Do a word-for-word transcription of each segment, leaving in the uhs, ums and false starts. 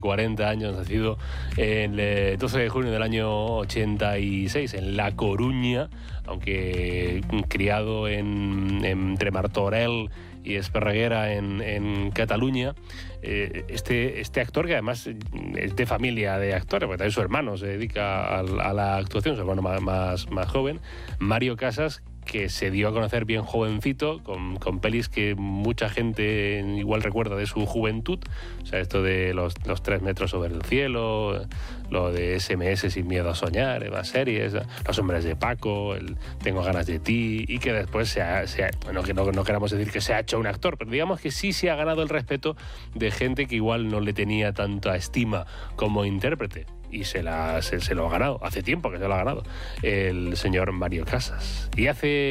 cuarenta años, nacido el doce de junio del año ochenta y seis en La Coruña, aunque criado en, entre Martorell y Esparreguera en, en Cataluña. Eh, este, este actor, que además es de familia de actores, porque también su hermano se dedica a, a la actuación, su hermano más, más, más joven, Mario Casas, que se dio a conocer bien jovencito, con, con pelis que mucha gente igual recuerda de su juventud. O sea, esto de los, los tres metros sobre el cielo, lo de ese eme ese sin miedo a soñar, las series, Los hombres de Paco, el Tengo ganas de ti, y que después se ha, se ha, bueno, que no, no queramos decir que se ha hecho un actor, pero digamos que sí se ha ganado el respeto de gente que igual no le tenía tanta estima como intérprete. Y se, la, se, se lo ha ganado, hace tiempo que se lo ha ganado, el señor Mario Casas. Y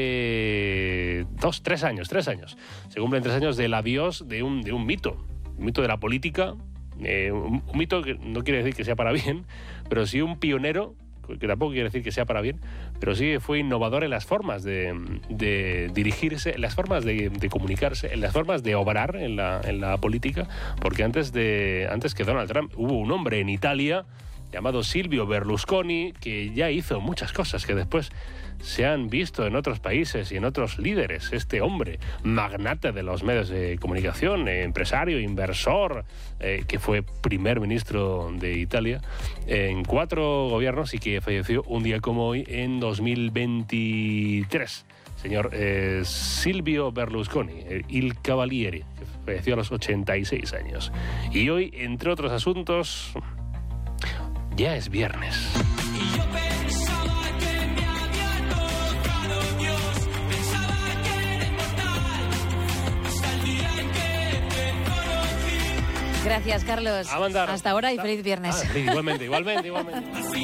hace dos, tres años, tres años, se cumplen tres años del adiós de un, de un mito, un mito de la política, eh, un, un mito que no quiere decir que sea para bien, pero sí un pionero, que tampoco quiere decir que sea para bien, pero sí fue innovador en las formas de, de dirigirse, en las formas de, de comunicarse, en las formas de obrar en la, en la política, porque antes, de, antes que Donald Trump hubo un hombre en Italia llamado Silvio Berlusconi, que ya hizo muchas cosas que después se han visto en otros países y en otros líderes. Este hombre, magnate de los medios de comunicación, eh, empresario, inversor, eh, que fue primer ministro de Italia eh, en cuatro gobiernos y que falleció un día como hoy en dos mil veintitrés. Señor eh, Silvio Berlusconi, eh, il Cavaliere, que falleció a los ochenta y seis años. Y hoy, entre otros asuntos, ya es viernes. Y yo pensaba que me había tocado Dios, pensaba que era inmortal, hasta el día en que te conocí. Gracias, Carlos. A mandar. Hasta ahora y feliz viernes. Ah, igualmente, igualmente, igualmente.